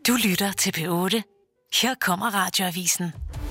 Du lytter til P8. Her kommer Radioavisen.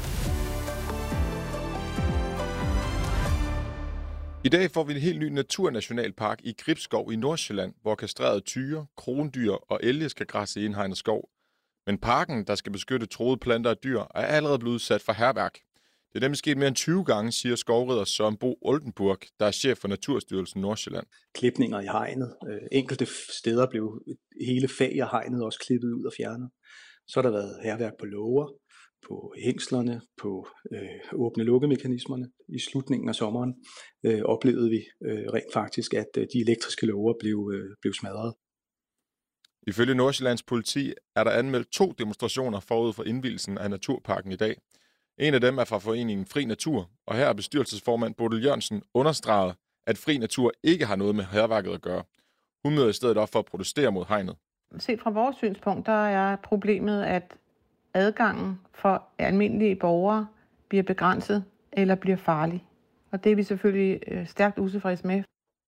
I dag får vi en helt ny naturnationalpark i Gribskov i Nordsjælland, hvor kastrerede tyre, krondyr og elge skal græsse i indhegnet skov. Men parken, der skal beskytte truede planter og dyr, er allerede blevet udsat for hærværk. Det er nemlig sket mere end 20 gange, siger skovrider Søren Bo Oldenburg, der er chef for Naturstyrelsen Nordsjælland. Klipninger i hegnet. Enkelte steder blev hele fag af hegnet også klippet ud og fjernet. Så har der været hærværk på låger, på hængslerne, på åbne-lukke-mekanismerne. I slutningen af sommeren oplevede vi rent faktisk, at de elektriske låger blev smadret. Ifølge Nordsjællands politi er der anmeldt 2 demonstrationer forud for indvielsen af naturparken i dag. En af dem er fra foreningen Fri Natur, og her er bestyrelsesformand Bodil Jørgensen understreget, at Fri Natur ikke har noget med hærværket at gøre. Hun møder i stedet op for at protestere mod hegnet. Set fra vores synspunkt, der er problemet, at adgangen for almindelige borgere bliver begrænset eller bliver farlig. Og det er vi selvfølgelig stærkt utilfredse med.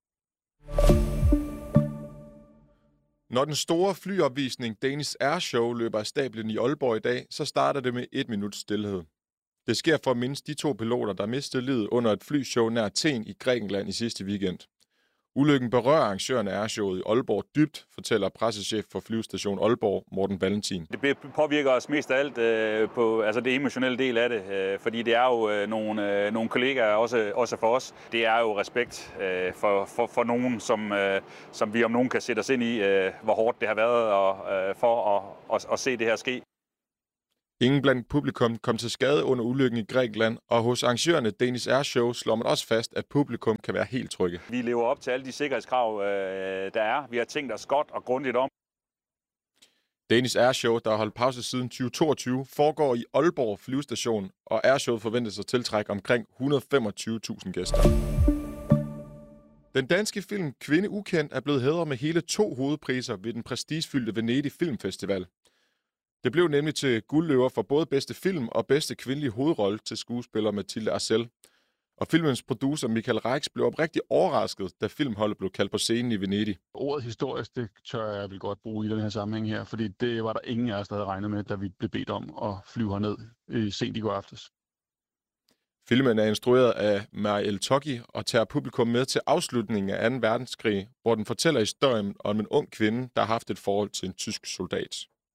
Når den store flyopvisning Danish Air Show løber af stablen i Aalborg i dag, så starter det med 1 minuts stilhed. Det sker for at mindes de 2 piloter, der mistede livet under et flyshow nær Athen i Grækenland i sidste weekend. Ulykken berører arrangøren af Airshowet i Aalborg dybt, fortæller pressechef for flyvestation Aalborg, Morten Valentin. Det påvirker os mest af alt på det emotionelle del af det, fordi det er jo nogle kollegaer også for os. Det er jo respekt for nogen, som vi om nogen kan sætte os ind i, hvor hårdt det har været for at se det her ske. Ingen blandt publikum kom til skade under ulykken i Grækenland, og hos arrangørerne Danish Air Show slår man også fast, at publikum kan være helt trygge. Vi lever op til alle de sikkerhedskrav, der er. Vi har tænkt os godt og grundigt om. Danish Air Show, der har holdt pause siden 2022, foregår i Aalborg flyvestation, og Airshowet forventes at tiltrække omkring 125.000 gæster. Den danske film Kvinde Ukendt er blevet hædret med hele 2 hovedpriser ved den prestigefyldte Venedig Filmfestival. Det blev nemlig til guldløver for både bedste film og bedste kvindelige hovedrolle til skuespiller Mathilde Arcel. Og filmens producer Michael Rex blev oprigtigt overrasket, da filmholdet blev kaldt på scenen i Venedig. Ordet historisk, det tør jeg vel godt bruge i den her sammenhæng her, fordi det var der ingen af os, der havde regnet med, da vi blev bedt om at flyve herned sent i går aftes. Filmen er instrueret af Mariel Toggi og tager publikum med til afslutningen af 2. verdenskrig, hvor den fortæller historien om en ung kvinde, der har haft et forhold til en tysk soldat.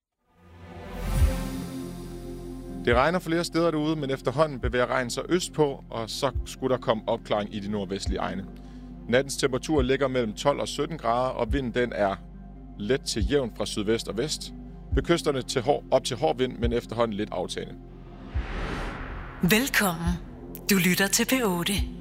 Det regner flere steder derude, men efterhånden bevæger regnen sig østpå, og så skulle der komme opklaring i de nordvestlige egne. Nattens temperatur ligger mellem 12 og 17 grader, og vinden den er let til jævn fra sydvest og vest. Ved kysterne op til hård vind, men efterhånden lidt aftagende. Velkommen. Du lytter til P8.